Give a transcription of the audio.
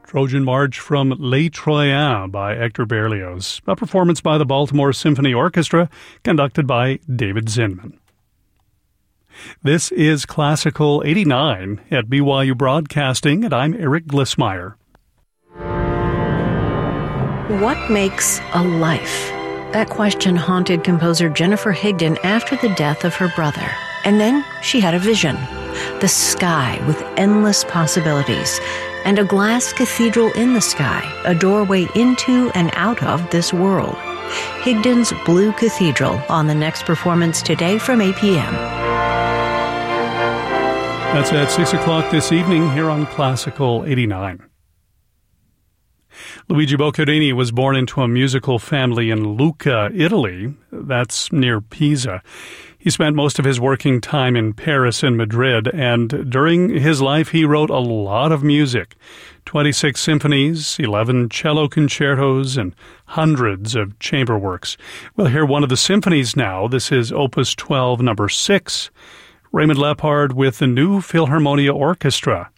Trojan March from Les Troyens by Hector Berlioz, a performance by the Baltimore Symphony Orchestra, conducted by David Zinman. This is Classical 89 at BYU Broadcasting, and I'm Eric Glissmeyer. What makes a life? That question haunted composer Jennifer Higdon after the death of her brother. And then she had a vision. The sky with endless possibilities, and a glass cathedral in the sky, a doorway into and out of this world. Higdon's Blue Cathedral on the next performance today from 8 p.m. That's at 6 o'clock this evening here on Classical 89. Luigi Boccherini was born into a musical family in Lucca, Italy. That's near Pisa. He spent most of his working time in Paris and Madrid, and during his life he wrote a lot of music. 26 symphonies, 11 cello concertos, and hundreds of chamber works. We'll hear one of the symphonies now. This is Opus 12, number 6. Raymond Lepard with the New Philharmonia Orchestra.